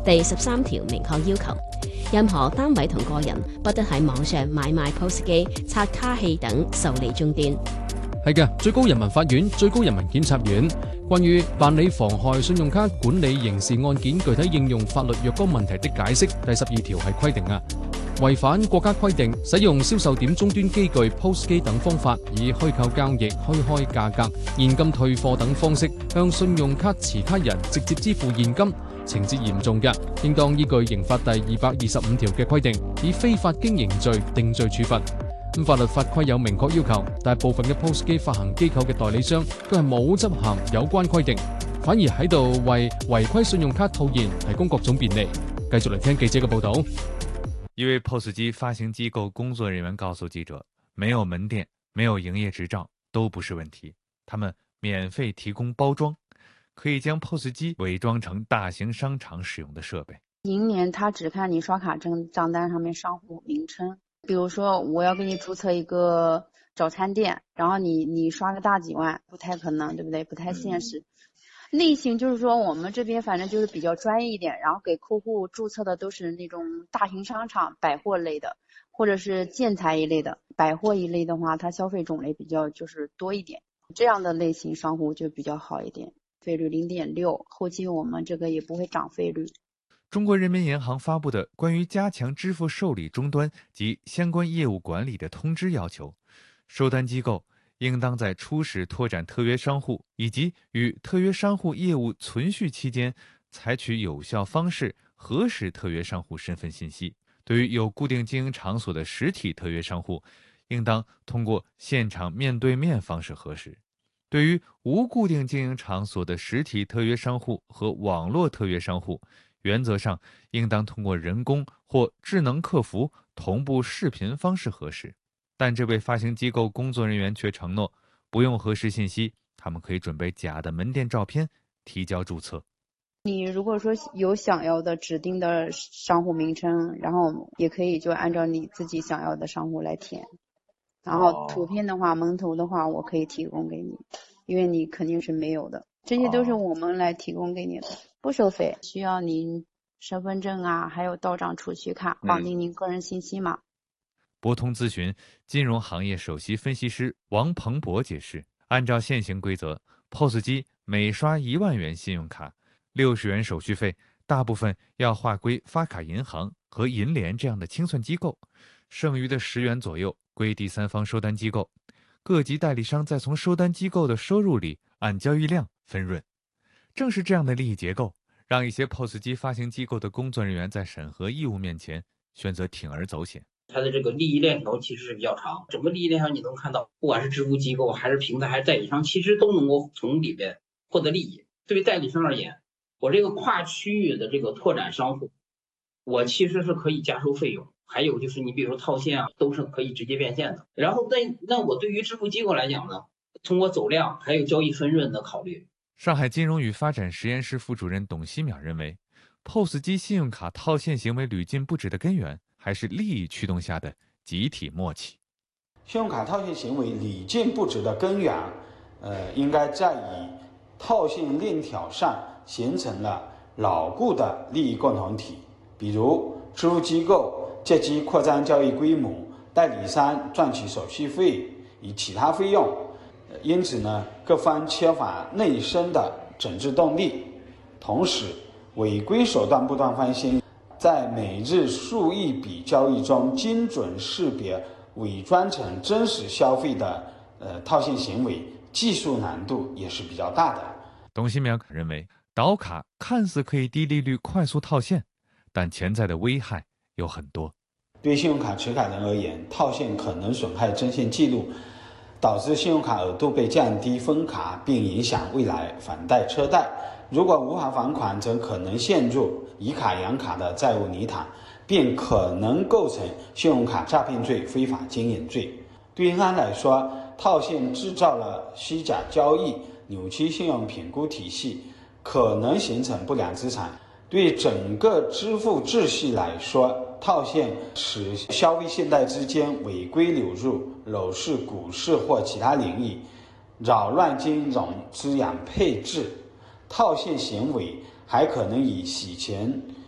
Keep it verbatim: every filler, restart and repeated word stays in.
第十三條明確要求，任何單位同個人不得喺網上買賣 P O S 機、刷卡器等受利終端。 係嘅，最高人民法院、最高人民檢察院關於辦理妨害信用卡管理刑事案件具體應用法律若干問題的解釋第十二條係規定啊，違反國家規定，使用銷售點終端機具 P O S 機等方法，以虛構交易、虛開價格、現金退貨等方式向信用卡持卡人直接支付現金，情節嚴重嘅，應當依據刑法第二百二十五條嘅規定，以非法經營罪定罪處罰。咁法律法規有明確要求，但係部分嘅 P O S 機發行機構嘅代理商都係冇執行有關規定，反而喺度為違規信用卡套現提供各種便利。繼續嚟聽記者嘅報道。 一位 P O S 機發行機構工作人員告訴記者，沒有門店、沒有營業執照都不是問題，他們免費提供包裝，可以將 P O S 機偽裝成大型商場使用的設備。 銀聯他只看你刷卡證賬單上面商戶名稱，比如說我要給你註冊一個早餐店，然後你你刷個大幾萬，不太可能，對不對？不太現實。類型就是說我們這邊反正就是比較專業一點，然後給客戶註冊的都是那種大型商場、百貨類的，或者是建材一類的。百貨一類的話，它消費種類比較就是多一點，這樣的類型商戶就比較好一點。費率零點六，後期我們這個也不會漲費率。 中國人民銀行發布的關於加強支付受理終端及相關業務管理的通知要求，收單機構應當在初始拓展特約商戶以及與特約商戶業務存續期間，採取有效方式核實特約商戶身份信息。對於有固定經營場所的實體特約商戶，應當通過現場面對面方式核實。對於無固定經營場所的實體特約商戶和網絡特約商戶，原則上應當通過人工或智能客服同步視頻方式核實。但這位發行機構工作人員卻承諾，不用核實信息，他們可以準備假的門店照片提交註冊。 你如果說有想要的指定的商戶名稱，然後也可以就按照你自己想要的商戶來填。然後圖片的話，門頭的話，我可以提供給你，因為你肯定是沒有的，這些都是我們來提供給你的，不收費，需要您身份證啊，還有到賬儲蓄卡，綁定您個人信息嘛。 博通諮詢金融行業首席分析師王鵬博解釋，按照現行規則 ，P O S 機每刷一萬元信用卡，六十元手續費大部分要劃歸發卡銀行和銀聯這樣的清算機構，剩餘的十元左右歸第三方收單機構，各級代理商再從收單機構的收入裏按交易量分潤。正是這樣的利益結構，讓一些 P O S 機發行機構的工作人員在審核義務面前選擇鋌而走險。 它的這個利益鏈條其實是比較長，整個利益鏈條你能看到，不管是支付機構還是平台還是代理商，其實都能夠從裡邊獲得利益。對於代理商而言，我這個跨區域的這個拓展商戶，我其實是可以加收費用，還有就是你比如說套現啊，都是可以直接變現的。然後那那我對於支付機構來講呢，通過走量還有交易分潤的考慮。 上海金融與發展實驗室副主任董希淼認為 ，P O S 機信用卡套現行為屢禁不止的根源，還是利益驅動下的集體默契。 信用卡套現行為屢禁不止的根源，呃，應該在於套現鏈條上形成了牢固的利益共同體，比如支付機構借機擴張交易規模，代理商賺取手續費與其他費用。因此呢，各方缺乏內生的整治動力，同時違規手段不斷翻新，在每日數億筆交易中精準識別偽裝成真實消費的呃套現行為，技術難度也是比較大的。 董希淼認為，導卡看似可以低利率快速套現，但潛在的危害有很多。 對信用卡持卡人而言，套現可能損害徵信記錄，導致信用卡額度被降低分卡，並影響未來返貸車貸。如果無法還款，則可能陷入以卡養卡的債務泥潭，並可能構成信用卡詐騙罪、非法經營罪。對銀行來說，套現製造了虛假交易，扭曲信用評估體系，可能形成不良資產。對整個支付秩序來說，套現使消費信貸之間違規流入樓市、股市或其他領域，擾亂金融資產配置。套現行為還可能以洗錢